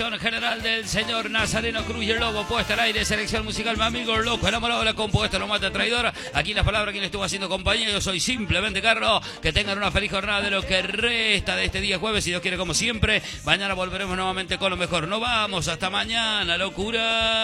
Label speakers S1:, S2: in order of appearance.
S1: dirección general del señor Nazareno Cruz y el Lobo, puesta al aire, selección musical, mi amigo loco, enamorado de la compuesta, no mata traidor. Aquí las palabras, quien le estuvo haciendo compañía, yo soy simplemente Carlos. Que tengan una feliz jornada de lo que resta de este día jueves, si Dios quiere, como siempre. Mañana volveremos nuevamente con lo mejor. No vamos, hasta mañana, locura.